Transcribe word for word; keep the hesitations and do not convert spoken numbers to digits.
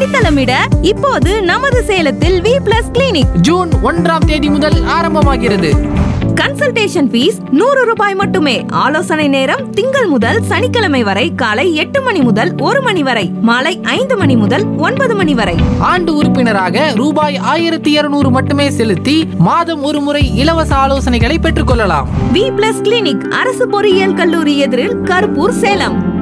அடித்தளமிட இப்போது நமது சேலத்தில் வி பிளஸ் கிளினிக் ஜூன் ஒன்றாம் தேதி முதல் ஆரம்பமாகிறது. கன்சல்டேஷன் ஃபீஸ் நூறு ரூபாய் மட்டுமே. ஆலோசனை நேரம் திங்கள் முதல் சனிக்கிழமை வரை காலை எட்டு மணி முதல் ஒரு மணி வரை, மாலை ஐந்து மணி முதல் ஒன்பது மணி வரை. ஆண்டு உறுப்பினராக ரூபாய் ஆயிரத்தி இருநூறு மட்டுமே செலுத்தி மாதம் ஒரு முறை இலவச ஆலோசனைகளை பெற்றுக் கொள்ளலாம். வி பிளஸ் கிளினிக், அரசு பொறியியல் கல்லூரி எதிரில், கருப்பூர், சேலம்.